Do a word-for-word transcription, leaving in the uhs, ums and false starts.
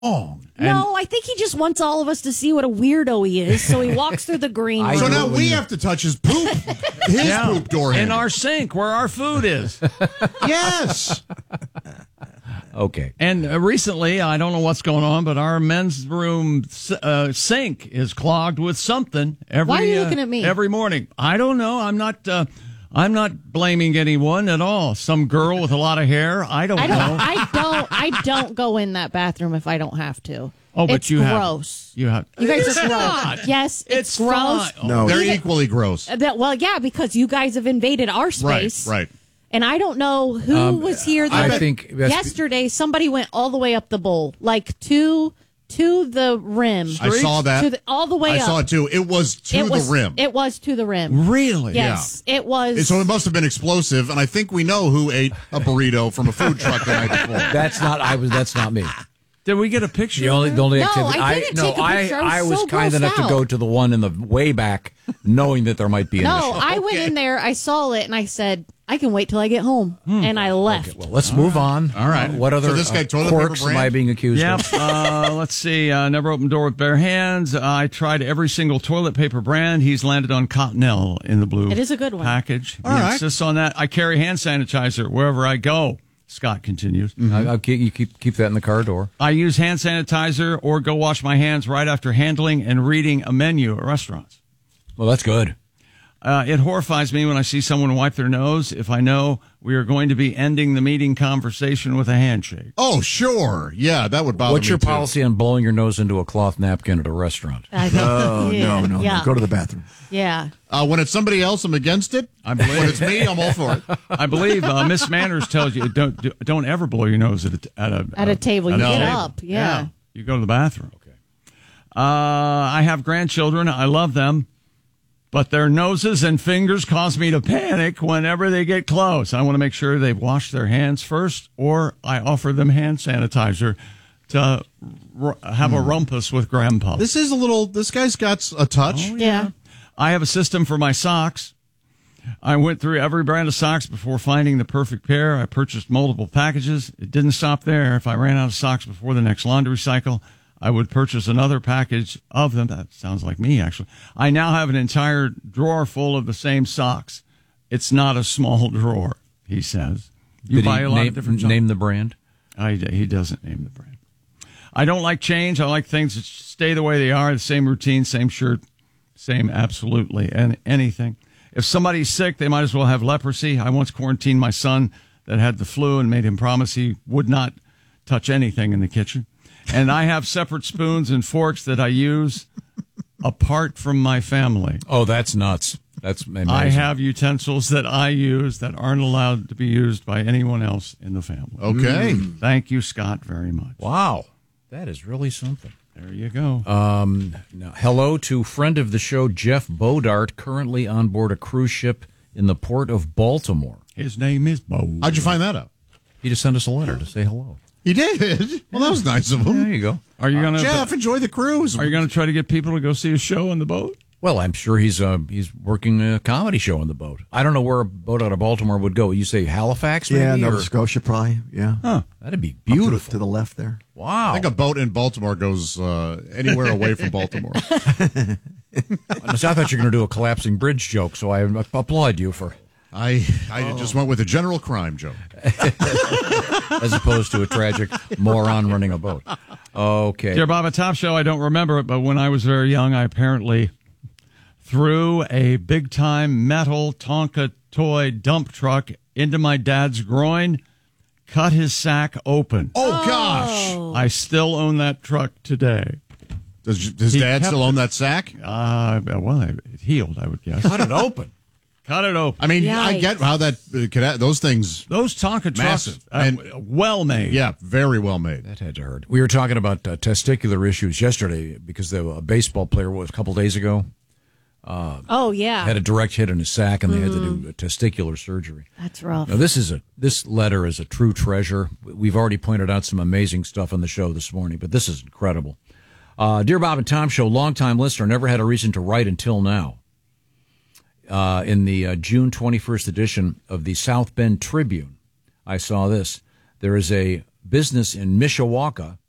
wrong. No, I think he just wants all of us to see what a weirdo he is, so he walks through the green room. So now we have to touch his poop, his Yeah. poop door in handle. our sink where our food is. Yes. Okay. And uh, recently, I don't know what's going on, but our men's room uh, sink is clogged with something every. Why are you uh, looking at me? Every morning? I don't know. I'm not. Uh, I'm not blaming anyone at all. Some girl with a lot of hair. I don't, I don't. know. I don't. I don't go in that bathroom if I don't have to. Oh, but it's you have- gross. You have. You guys It's are gross. not. Yes, it's, It's gross. fine. No, they're Even- equally gross. Uh, That, well, yeah, because you guys have invaded our space. Right, right. And I don't know who Um, was here. The I other- think that's- yesterday somebody went all the way up the bowl, like to to the rim. I saw that. To the, all the way I up. saw it too. It was to It was, the rim. It was to the rim. Really? Yes, it was. So it must have been explosive, and I think we know who ate a burrito from a food truck the night before. That's not. I was. That's not me. Did we get a picture? The only, the only No, activity. I didn't no, take a picture. I was I, I was so kind grossed enough to out. go to the one in the way back, knowing that there might be an no, issue. I went in there. I saw it, and I said, "I can wait till I get home," and I left. Well, let's move on. All right. Uh, what other So this guy uh, toilet paper quirks am brand? I being accused Yep. of? uh, let's see. Uh, never opened door with bare hands. Uh, I tried every single toilet paper brand. He's landed on Cottonelle in the blue It is a good one. package. All he right. insists on that. I carry hand sanitizer wherever I go. Scott continues. I- I'll keep, you keep keep that in the car door. I use hand sanitizer or go wash my hands right after handling and reading a menu at restaurants. Well, that's good. Uh, it horrifies me when I see someone wipe their nose if I know we are going to be ending the meeting conversation with a handshake. Oh, sure. Yeah, that would bother What's me your too. policy on blowing your nose into a cloth napkin at a restaurant? I- Oh, yeah, no, no, yeah, no. Go to the bathroom. yeah. Uh, when it's somebody else, I'm against it. I believe- When it's me, I'm all for it. I believe uh, Miss Manners tells you don't do- don't ever blow your nose at a at a At a table. You a get table. up. Yeah. You go to the bathroom. Okay. Uh, I have grandchildren. I love them, but their noses and fingers cause me to panic whenever they get close. I want to make sure they've washed their hands first, or I offer them hand sanitizer to r- have a rumpus with grandpa. This is a little, this guy's got a touch. Yeah. I have a system for my socks. I went through every brand of socks before finding the perfect pair. I purchased multiple packages. It didn't stop there. If I ran out of socks before the next laundry cycle, I would purchase another package of them. That sounds like me, actually. I now have an entire drawer full of the same socks. It's not a small drawer, he says. You Did buy he a lot name, of different name the brand? I, he doesn't name the brand. I don't like change. I like things that stay the way they are, the same routine, same shirt, same absolutely and anything. If somebody's sick, they might as well have leprosy. I once quarantined my son that had the flu and made him promise he would not touch anything in the kitchen. And I have separate spoons and forks that I use apart from my family. Oh, that's nuts. That's amazing. I have utensils that I use that aren't allowed to be used by anyone else in the family. Okay. Thank you, Scott, very much. Wow. That is really something. There you go. Um, now, hello to friend of the show, Jeff Bodart, currently on board a cruise ship in the port of Baltimore. His name is Bo. How'd you find that out? He just sent us a letter to say hello. He did. Well, that was nice of him. There you go. Are you gonna Jeff, enjoy the cruise. Are you gonna try to get people to go see a show on the boat? Well, I'm sure he's uh, he's working a comedy show on the boat. I don't know where a boat out of Baltimore would go. You say Halifax, maybe? Yeah, Nova or- Scotia, probably. Yeah. Huh, that'd be Up to the- beautiful. To the left there. Wow. I think a boat in Baltimore goes uh, anywhere away from Baltimore. So I thought you were going to do a collapsing bridge joke, so I applaud you for, I I just went with a general crime joke. as opposed to a tragic moron running a boat. Okay. Dear Bob, a Top Show, I don't remember it, but when I was very young, I apparently threw a big-time metal Tonka toy dump truck into my dad's groin, cut his sack open. Oh, gosh. I still own that truck today. Does his He dad kept still it. own that sack? Uh, well, it healed, I would guess. Cut it open. Cut it open. I mean, Yikes. I get how that uh, could ha- those things. Those Tonka trucks, Massive. uh, And- well made. Yeah, very well made. That had to hurt. We were talking about uh, testicular issues yesterday because the a baseball player was a couple days ago Oh yeah. had a direct hit in his sack and they had to do a testicular surgery. That's rough. Now this is a this letter is a true treasure. We've already pointed out some amazing stuff on the show this morning, but this is incredible. Uh, Dear Bob and Tom Show, longtime listener, never had a reason to write until now. Uh, in the uh, June twenty-first edition of the South Bend Tribune, I saw this. There is a business in Mishawaka